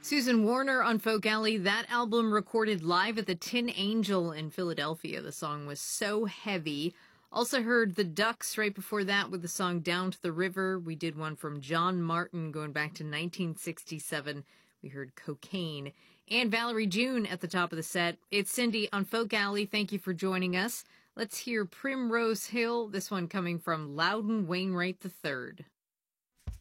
Susan Warner on Folk Alley. That album recorded live at the Tin Angel in Philadelphia. The song was So Heavy. Also heard The Ducks right before that with the song Down to the River. We did one from John Martin going back to 1967. We heard Cocaine. And Valerie June at the top of the set. It's Cindy on Folk Alley. Thank you for joining us. Let's hear Primrose Hill, this one coming from Loudon Wainwright III.